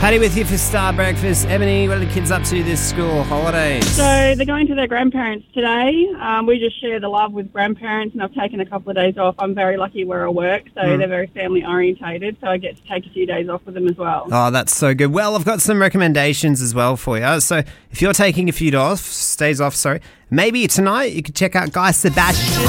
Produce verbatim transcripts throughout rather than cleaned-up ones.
Paddy with you for Star Breakfast. Ebony, what are the kids up to this school holidays? So they're going to their grandparents today. Um, we just share the love with grandparents, and I've taken a couple of days off. I'm very lucky where I work, so mm. they're very family orientated, so I get to take a few days off with them as well. Oh, that's so good. Well, I've got some recommendations as well for you. So if you're taking a few off, days off, sorry, maybe tonight you could check out Guy Sebastian.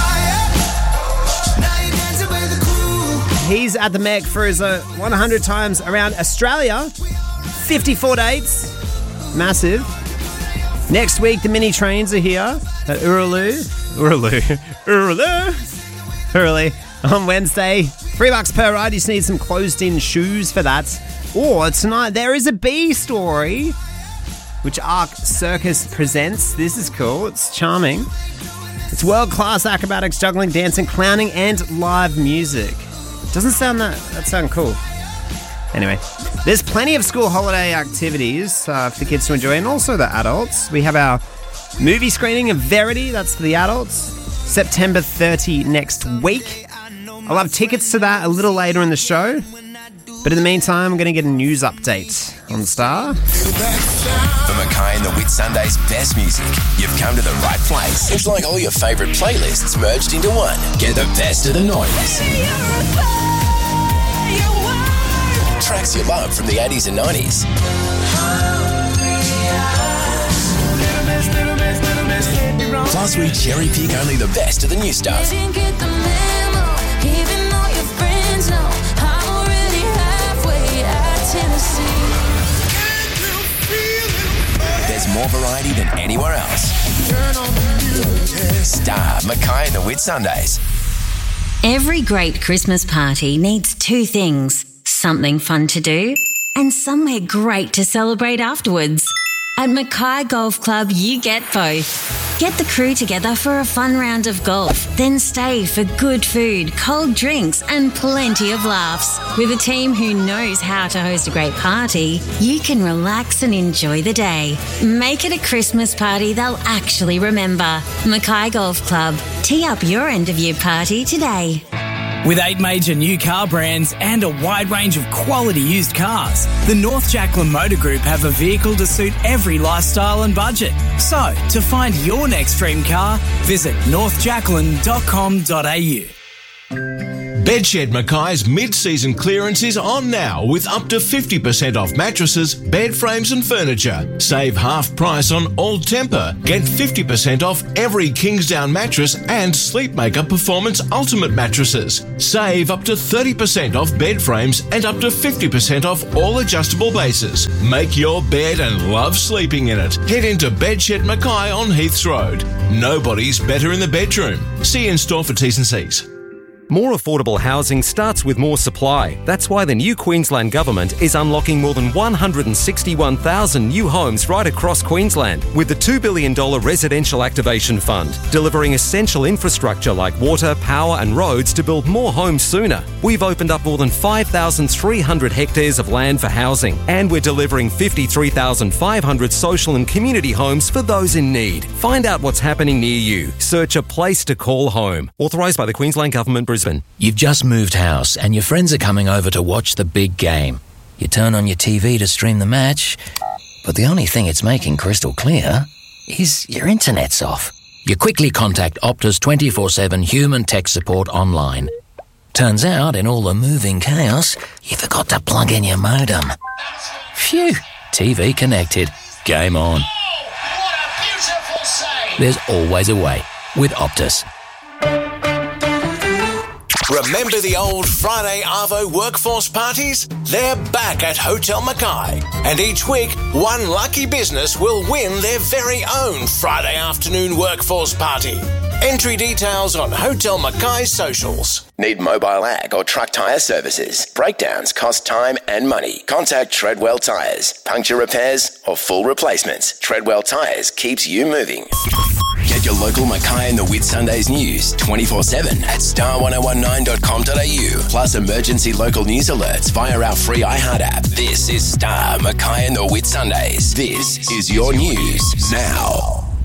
He's at the Meg for his uh, one hundred times around Australia. fifty-four dates. Massive. Next week, the mini trains are here at Urulu. Urulu. Urulu. Urulu. On Wednesday. Three bucks per ride. You just need some closed-in shoes for that. Or tonight, there is a bee story, which Arc Circus presents. This is cool. It's charming. It's world-class acrobatics, juggling, dancing, clowning, and live music. Doesn't sound that... That sound cool. Anyway, there's plenty of school holiday activities uh, for the kids to enjoy, and also the adults. We have our movie screening of Verity. That's for the adults. September thirtieth next week. I'll have tickets to that a little later in the show. But in the meantime, I'm going to get a news update on the Star. For Mackay and the Whitsundays' best music, you've come to the right place. It's like all your favourite playlists merged into one. Get the best of the noise. Tracks you love from the eighties and nineties. Plus, we cherry pick only the best of the new stuff. There's more variety than anywhere else. Star, Mackay and the Whitsundays. Every great Christmas party needs two things. Something fun to do and somewhere great to celebrate afterwards. At Mackay Golf Club, you get both. Get the crew together for a fun round of golf, then stay for good food, cold drinks and plenty of laughs. With a team who knows how to host a great party, you can relax and enjoy the day. Make it a Christmas party they'll actually remember. Mackay Golf Club. Tee up your end of year party today. With eight major new car brands and a wide range of quality used cars, the North Jacqueline Motor Group have a vehicle to suit every lifestyle and budget. So, to find your next dream car, visit north jacqueline dot com dot a u. Bedshed Mackay's mid-season clearance is on now with up to fifty percent off mattresses, bed frames and furniture. Save half price on all Tempur. Get fifty percent off every Kingsdown mattress and Sleepmaker Performance Ultimate mattresses. Save up to thirty percent off bed frames and up to fifty percent off all adjustable bases. Make your bed and love sleeping in it. Head into Bedshed Mackay on Heaths Road. Nobody's better in the bedroom. See you in store for T's and C's. More affordable housing starts with more supply. That's why the new Queensland Government is unlocking more than one hundred sixty-one thousand new homes right across Queensland with the two billion dollars Residential Activation Fund, delivering essential infrastructure like water, power and roads to build more homes sooner. We've opened up more than five thousand three hundred hectares of land for housing, and we're delivering fifty-three thousand five hundred social and community homes for those in need. Find out what's happening near you. Search a place to call home. Authorised by the Queensland Government, Brisbane. You've just moved house and your friends are coming over to watch the big game. You turn on your T V to stream the match, but the only thing it's making crystal clear is your internet's off. You quickly contact Optus twenty-four seven human tech support online. Turns out, in all the moving chaos, you forgot to plug in your modem. Phew, T V connected. Game on. There's always a way with Optus. Remember the old Friday Arvo workforce parties? They're back at Hotel Mackay. And each week, one lucky business will win their very own Friday afternoon workforce party. Entry details on Hotel Mackay's socials. Need mobile ag or truck tyre services? Breakdowns cost time and money. Contact Treadwell Tyres. Puncture repairs or full replacements. Treadwell Tyres keeps you moving. Get your local Mackay and the Whitsundays news twenty-four seven at star ten nineteen dot com dot a u. Plus emergency local news alerts via our free iHeart app. This is Star, Mackay and the Whitsundays. This is your news now.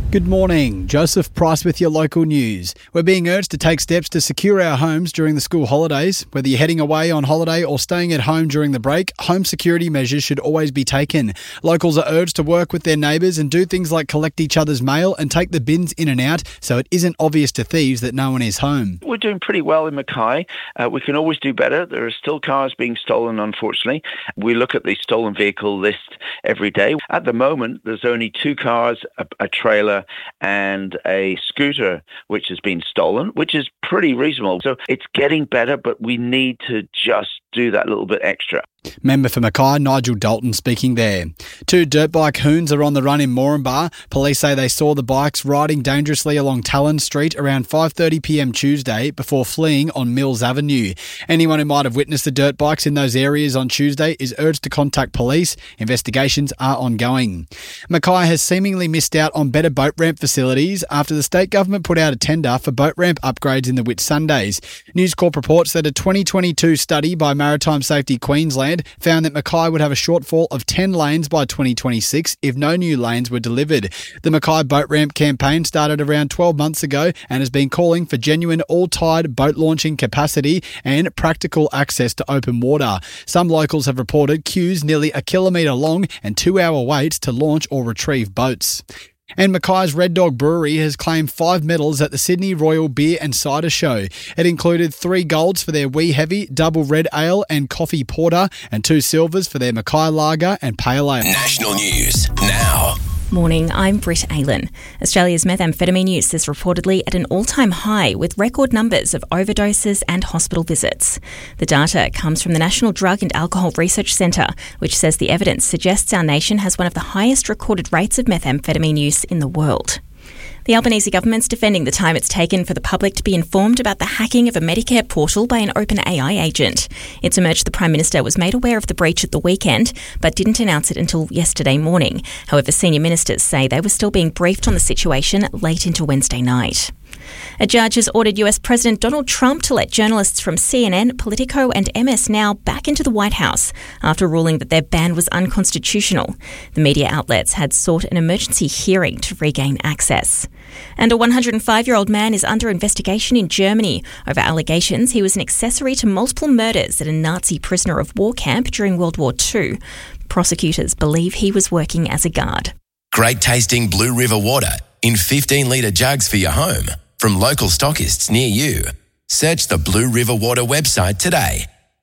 Good morning. Joseph Price with your local news. We're being urged to take steps to secure our homes during the school holidays. Whether you're heading away on holiday or staying at home during the break, home security measures should always be taken. Locals are urged to work with their neighbours and do things like collect each other's mail and take the bins in and out so it isn't obvious to thieves that no one is home. We're doing pretty well in Mackay. Uh, we can always do better. There are still cars being stolen, unfortunately. We look at the stolen vehicle list every day. At the moment, there's only two cars, a, a trailer and a scooter which has been stolen, which is pretty reasonable. So it's getting better, but we need to just do that little bit extra. Member for Mackay, Nigel Dalton, speaking there. Two dirt bike hoons are on the run in Moranbah. Police say they saw the bikes riding dangerously along Talon Street around five thirty p m Tuesday before fleeing on Mills Avenue. Anyone who might have witnessed the dirt bikes in those areas on Tuesday is urged to contact police. Investigations are ongoing. Mackay has seemingly missed out on better boat ramp facilities after the state government put out a tender for boat ramp upgrades in the Whitsundays. News Corp reports that a twenty twenty-two study by Maritime Safety Queensland found that Mackay would have a shortfall of ten lanes by twenty twenty-six if no new lanes were delivered. The Mackay boat ramp campaign started around twelve months ago and has been calling for genuine all-tide boat launching capacity and practical access to open water. Some locals have reported queues nearly a kilometre long and two-hour waits to launch or retrieve boats. And Mackay's Red Dog Brewery has claimed five medals at the Sydney Royal Beer and Cider Show. It included three golds for their Wee Heavy Double Red Ale and Coffee Porter and two silvers for their Mackay Lager and Pale Ale. National news now. Morning, I'm Britt Aylan. Australia's methamphetamine use is reportedly at an all-time high with record numbers of overdoses and hospital visits. The data comes from the National Drug and Alcohol Research Centre, which says the evidence suggests our nation has one of the highest recorded rates of methamphetamine use in the world. The Albanese government's defending the time it's taken for the public to be informed about the hacking of a Medicare portal by an OpenAI agent. It's emerged the Prime Minister was made aware of the breach at the weekend, but didn't announce it until yesterday morning. However, senior ministers say they were still being briefed on the situation late into Wednesday night. A judge has ordered U S President Donald Trump to let journalists from C N N, Politico and M S Now back into the White House after ruling that their ban was unconstitutional. The media outlets had sought an emergency hearing to regain access. And a one hundred five-year-old man is under investigation in Germany over allegations he was an accessory to multiple murders at a Nazi prisoner of war camp during World War Two. Prosecutors believe he was working as a guard. Great tasting Blue River water in fifteen litre jugs for your home from local stockists near you. Search the Blue River Water website today.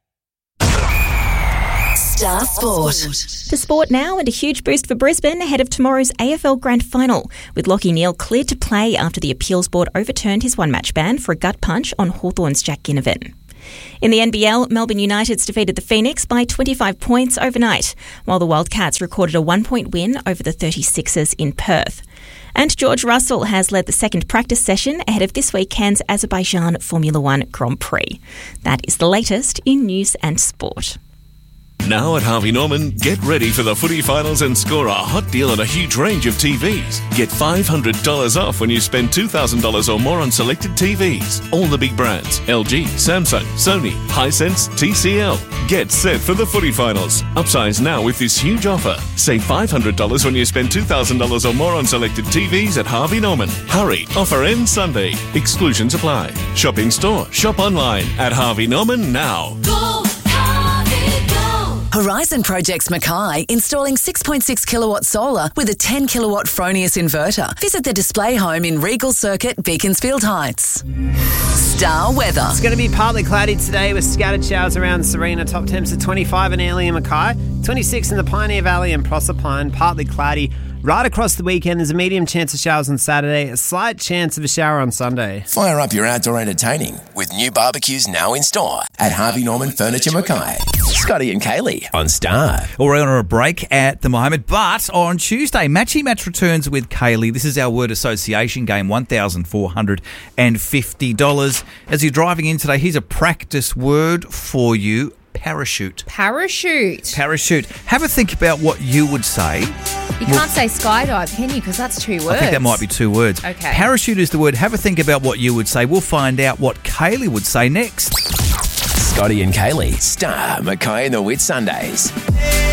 Star Sport. To sport now, and a huge boost for Brisbane ahead of tomorrow's A F L Grand Final, with Lachie Neale cleared to play after the appeals board overturned his one-match ban for a gut punch on Hawthorn's Jack Ginnivan. In the N B L, Melbourne United's defeated the Phoenix by twenty-five points overnight, while the Wildcats recorded a one-point win over the thirty-sixers in Perth. And George Russell has led the second practice session ahead of this weekend's Azerbaijan Formula One Grand Prix. That is the latest in news and sport. Now at Harvey Norman, get ready for the footy finals and score a hot deal on a huge range of T Vs. Get five hundred dollars off when you spend two thousand dollars or more on selected T Vs. All the big brands, L G, Samsung, Sony, Hisense, T C L. Get set for the footy finals. Upsize now with this huge offer. Save five hundred dollars when you spend two thousand dollars or more on selected T Vs at Harvey Norman. Hurry, offer ends Sunday. Exclusions apply. Shop in store, shop online at Harvey Norman now. Go! Horizon Projects Mackay installing six point six kilowatt solar with a ten kilowatt Fronius inverter. Visit the display home in Regal Circuit, Beaconsfield Heights. Star weather. It's going to be partly cloudy today with scattered showers around Serena. Top temps at twenty-five in Airlie and Mackay, twenty-six in the Pioneer Valley and Proserpine. Partly cloudy right across the weekend. There's a medium chance of showers on Saturday, a slight chance of a shower on Sunday. Fire up your outdoor entertaining with new barbecues now in store at Harvey Norman Furniture Mackay. Scotty and Kaylee on Star. Well, we're on a break at the moment, but on Tuesday, Matchy Match returns with Kaylee. This is our word association game, one thousand four hundred fifty dollars. As you're driving in today, here's a practice word for you. Parachute. Parachute. Parachute. Have a think about what you would say. You can't say skydive, can you? Because that's two words. I think that might be two words. Okay. Parachute is the word. Have a think about what you would say. We'll find out what Kaylee would say next. Scotty and Kaylee, Star, Mackay and the Whitsundays.